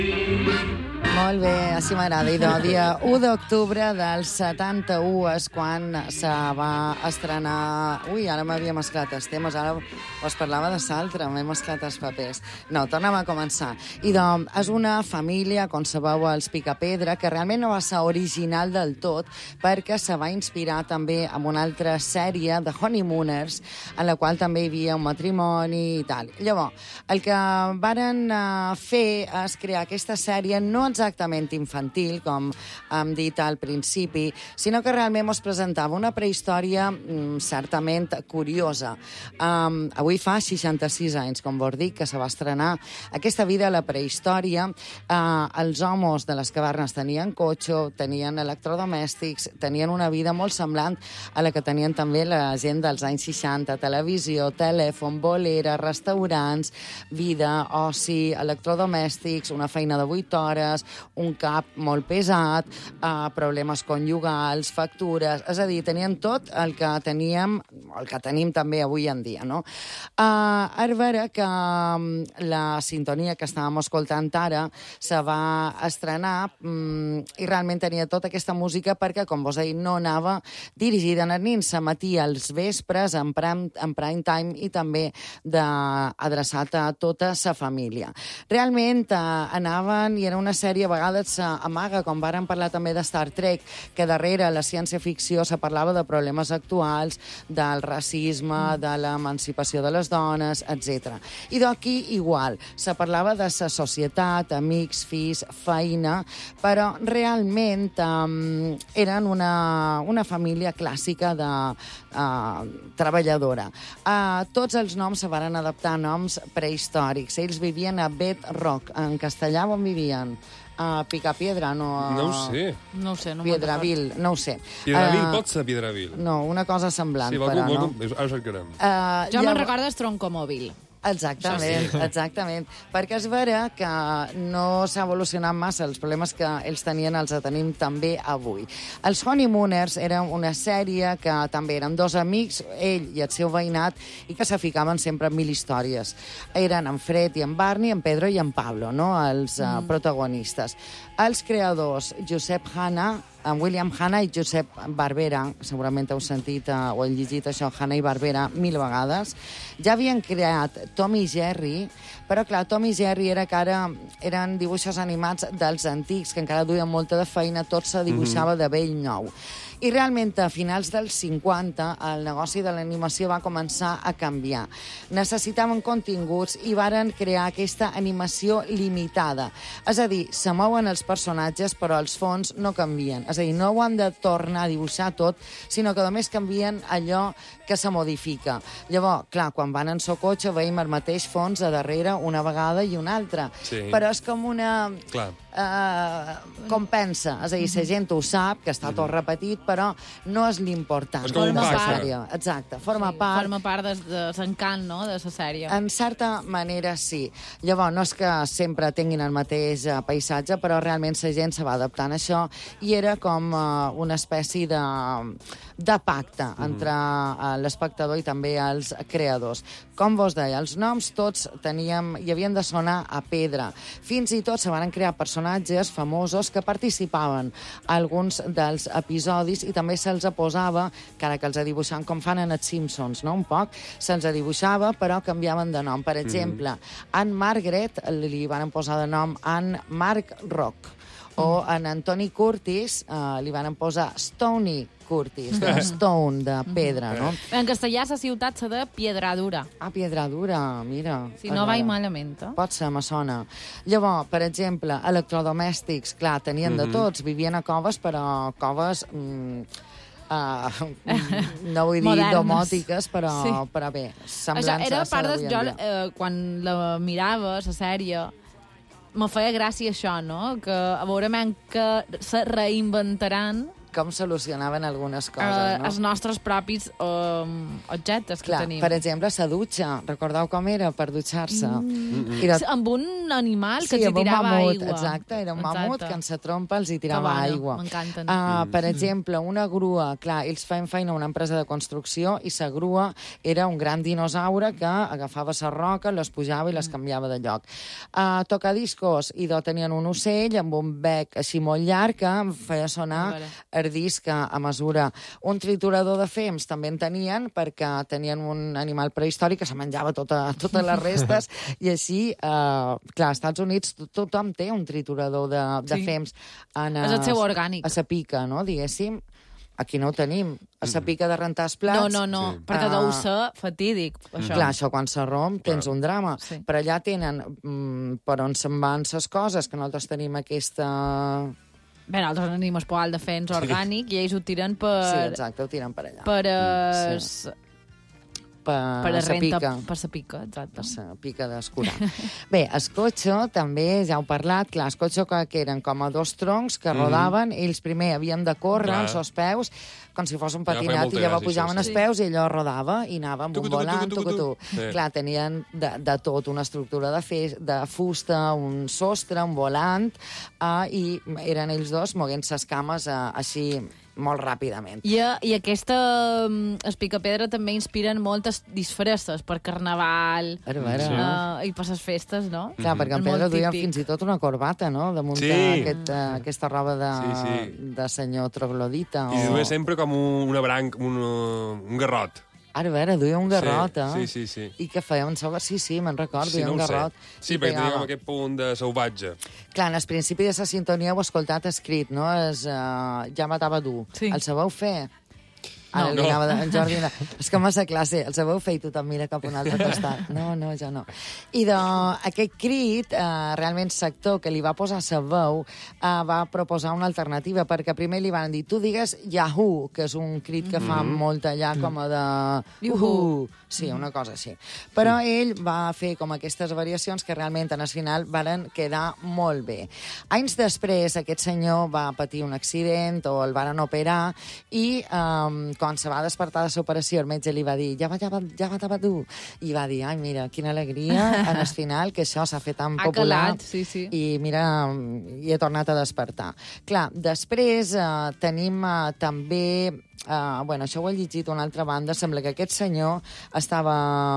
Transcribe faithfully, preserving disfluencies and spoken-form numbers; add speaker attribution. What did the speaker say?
Speaker 1: Molt bé, així m'agrada. I del dia u d'octubre del setanta-u és quan se va estrenar... Ui, ara m'havia mesclat els temes, ara us parlava de l'altre, m'he mesclat els papers. No, tornem a començar. I doncs, és una família, com sabeu, els Picapedra, que realment no va ser original del tot, perquè se va inspirar també en una altra sèrie de Honeymooners, en la qual també hi havia un matrimoni i tal. Llavors, el que varen fer és crear aquesta sèrie no exactament infantil, com hem dit al principi, sinó que realment ens presentava una prehistòria mm, certament curiosa. Um, avui fa seixanta-sis anys, com vos dic, que se va estrenar aquesta vida a la prehistòria. Uh, els homes de les cavernes tenien cotxe, tenien electrodomèstics, tenien una vida molt semblant a la que tenien també la gent dels anys seixanta, televisió, telèfon, bolera, restaurants, vida, oci, electrodomèstics, una feina de vuit hores, un cap molt pesat, eh, problemes conjugals, factures... És a dir, tenien tot el que teníem, el que tenim també avui en dia, no? Eh, és vera que la sintonia que estàvem escoltant ara se va estrenar mm, i realment tenia tota aquesta música perquè, com vos he dit, no anava dirigida als nins, s'emetia als vespres, en prime, en prime time i també de, adreçat a tota la família. Realment eh, anaven, i era una sèrie a vegades s'amaga, com vàrem parlar també de Star Trek, que darrere la ciència-ficció se parlava de problemes actuals, del racisme, de l'emancipació de les dones, etcètera. I d'aquí igual, se parlava de la societat, amics, fills, feina, però realment um, eren una, una família clàssica de uh, treballadora. Uh, tots els noms se varen adaptar a noms prehistòrics. Ells vivien a Bedrock, en castellà on vivien? Uh, Picapiedra, no... Uh,
Speaker 2: no ho sé.
Speaker 3: No ho sé, no
Speaker 1: Piedravil, no ho sé.
Speaker 2: Piedravil,
Speaker 1: uh,
Speaker 2: pot ser Piedravil.
Speaker 1: No, una cosa semblant,
Speaker 2: sí,
Speaker 1: però
Speaker 2: no.
Speaker 1: no.
Speaker 2: Ara cercarem.
Speaker 1: Uh,
Speaker 3: jo me'n recordo el troncomòbil.
Speaker 1: Exactament, sí. exactament. Perquè és vera que no s'ha evolucionat massa. Els problemes que ells tenien els tenim també avui. Els Honeymooners eren una sèrie que també eren dos amics, ell i el seu veïnat, i que se ficaven sempre en mil històries. Eren en Fred i en Barney, en Pedro i en Pablo, no? Els mm. uh, protagonistes. Els creadors, Josep Hanna, en William Hanna i Josep Barbera, segurament heu sentit uh, o heu llegit això, Hanna i Barbera, mil vegades, ja havien creat Tom i Jerry, però clar, Tom i Jerry era que ara eren dibuixos animats dels antics, que encara duien molta de feina, tot se dibuixava mm-hmm. de vell nou. I realment, a finals dels cinquanta, el negoci de l'animació va començar a canviar. Necessitaven continguts i varen crear aquesta animació limitada. És a dir, se mouen els personatges, però els fons no canvien. És a dir, no ho han de tornar a dibuixar tot, sinó que només canvien allò que se modifica. Llavors, clar, quan van en so cotxe veiem el mateix fons a darrere una vegada i una altra.
Speaker 2: Sí.
Speaker 1: Però és com una...
Speaker 2: Clar.
Speaker 1: Uh, compensa. És a dir, la gent ho sap, que està tot repetit, però no és l'important.
Speaker 2: És com un pack.
Speaker 1: Exacte, forma
Speaker 3: sí,
Speaker 1: part...
Speaker 3: Forma part de, de l'encant, no?, de la sèrie.
Speaker 1: En certa manera, sí. Llavors, no és que sempre tinguin el mateix uh, paisatge, però realment la gent se va adaptant a això i era com uh, una espècie de, de pacte mm. entre uh, l'espectador i també els creadors. Com vos deia, els noms tots teníem, hi havien de sonar a pedra. Fins i tot se van crear personatges famosos que participaven a alguns dels episodis i també se'ls posava, cara que els dibuixaven com fan en els Simpsons, no? Un poc, se'ls dibuixava però canviaven de nom. Per exemple, mm. Anne Margaret li van posar de nom Anne Mark Rock, o en Anthony Curtis eh, li van posar Stoney Curtis, de Stone, de pedra, no?
Speaker 3: En castellà la ciutat se de Piedradura.
Speaker 1: Ah, Piedradura, mira.
Speaker 3: Si no vaig malament, eh?
Speaker 1: Pot ser, me sona. Llavors, per exemple, electrodomèstics, clar, tenien mm-hmm. de tots, vivien a coves, però coves... Mm, uh, no vull dir
Speaker 3: modernes.
Speaker 1: Domòtiques, però,
Speaker 3: sí.
Speaker 1: però bé, semblança
Speaker 3: això era part de... Jo,
Speaker 1: dia.
Speaker 3: eh, quan la mirava, la sèrie, me feia gràcia això, no? Que a veure que se reinventaran
Speaker 1: com solucionaven algunes
Speaker 3: Uh,
Speaker 1: coses, no?
Speaker 3: els nostres propis um, objectes que
Speaker 1: Clar,
Speaker 3: tenim.
Speaker 1: per exemple, la dutxa. Recordeu com era per dutxar-se?
Speaker 3: Mm.
Speaker 1: Era...
Speaker 3: Sí, amb un animal que
Speaker 1: Sí,
Speaker 3: els hi
Speaker 1: amb un
Speaker 3: tirava
Speaker 1: mamut,
Speaker 3: aigua.
Speaker 1: exacte, era un
Speaker 3: Exacte.
Speaker 1: mamut que en sa trompa els hi tirava
Speaker 3: bona,
Speaker 1: aigua.
Speaker 3: m'encanten.
Speaker 1: Uh, per exemple, una grua. Clar, ells feien feina a una empresa de construcció i la grua era un gran dinosaure que agafava la roca, les pujava i les canviava de lloc. Uh, tocadiscos, i do tenien un ocell amb un bec així molt llarg que feia sonar el disc a mesura. Un triturador de fems també en tenien perquè tenien un animal prehistòric que se menjava tota, totes les restes i així, uh, clar, als Estats Units tothom té un triturador de, de
Speaker 3: Sí.
Speaker 1: fems. En,
Speaker 3: És el seu orgànic.
Speaker 1: A sa pica, no?, diguéssim. Aquí no ho tenim. A sa pica de rentar els plats...
Speaker 3: No, no, no,
Speaker 2: Sí.
Speaker 3: perquè
Speaker 1: Ah.
Speaker 3: deu ser fatídic, això.
Speaker 1: Clar, això quan se romp tens un drama.
Speaker 3: Sí.
Speaker 1: Però allà tenen mm, per on se'n van ses coses, que nosaltres tenim aquesta...
Speaker 3: Bé, nosaltres tenim el poal de fens orgànic i ells ho tiren per...
Speaker 1: Sí, exacte, ho tiren per allà.
Speaker 3: Per, uh,
Speaker 1: Sí.
Speaker 3: s-
Speaker 1: Per,
Speaker 3: per a
Speaker 1: sa
Speaker 3: renta,
Speaker 1: pica.
Speaker 3: per sa pica, exacte.
Speaker 1: Se pica d'escurar. Bé, escotxo també, ja heu parlat, clar, escotxo que, que eren com a dos troncs que rodaven, mm -hmm. ells primer havien de córrer
Speaker 2: Clar.
Speaker 1: amb els peus, com si fos un
Speaker 2: Ja feia
Speaker 1: patinat,
Speaker 2: molta
Speaker 1: i llavors
Speaker 2: gràcia,
Speaker 1: pujaven
Speaker 2: això,
Speaker 1: els
Speaker 2: sí.
Speaker 1: peus i allò rodava i anava amb
Speaker 2: Tucu,
Speaker 1: un
Speaker 2: tucu,
Speaker 1: volant,
Speaker 2: tucu, tucu,
Speaker 1: tucu,
Speaker 2: tucu. Sí.
Speaker 1: Clar, tenien de, de tot, una estructura de, fe, de fusta, un sostre, un volant, uh, i eren ells dos moguent ses cames uh, així molt ràpidament.
Speaker 3: I, a- I aquesta um, espicapedra també inspiren moltes disfresses per carnaval
Speaker 1: A veure,
Speaker 2: Sí.
Speaker 3: uh, i per les festes, no?
Speaker 1: Clar, perquè en
Speaker 3: És molt
Speaker 1: Pedro duia
Speaker 3: típic.
Speaker 1: fins i tot una corbata, no?, damunt
Speaker 2: Sí.
Speaker 1: aquest, uh, aquesta roba de,
Speaker 2: Sí, sí.
Speaker 1: de senyor troglodita.
Speaker 2: I
Speaker 1: o...
Speaker 2: duia sempre com un, una branc, un, un garrot.
Speaker 1: Ara, a veure, duia un garrot, eh?
Speaker 2: Sí, sí, sí.
Speaker 1: I què feia? Un soga? Sí, sí, me'n recordo,
Speaker 2: Sí,
Speaker 1: duia
Speaker 2: no
Speaker 1: un
Speaker 2: ho sé.
Speaker 1: garrot.
Speaker 2: Sí,
Speaker 1: I
Speaker 2: perquè tenia
Speaker 1: pegava.
Speaker 2: com aquest punt de salvatge.
Speaker 1: Clar, en el principi de la sintonia heu escoltat escrit, no? Es, uh, ja matava dur.
Speaker 3: Sí.
Speaker 1: El sabeu fer? Ara
Speaker 2: No.
Speaker 1: li
Speaker 2: No.
Speaker 1: anava de, en Jordi, és com a la classe, el sabeu fer i tothom mira cap a un altre costat. No, no, jo no. I de, aquest crit, eh, realment sector que li va posar sa veu, eh, va proposar una alternativa, perquè primer li van dir, tu digues Yahoo, que és un crit que fa molt allà com a de...
Speaker 3: Yuhu.
Speaker 1: Sí, una cosa així. Però ell va fer com aquestes variacions que realment en el final varen quedar molt bé. Anys després, aquest senyor va patir un accident o el varen operar i um, quan se va despertar de l'operació el metge li va dir ja va, ja va, ja va, ja va tu. I va dir, ai, mira, quina alegria en el final que això s'ha fet tan
Speaker 3: Ha
Speaker 1: popular.
Speaker 3: calat, sí, sí.
Speaker 1: I mira, i he tornat a despertar. Clar, després eh, tenim eh, també... Uh, bueno, això ho he llegit d'una altra banda. Sembla que aquest senyor estava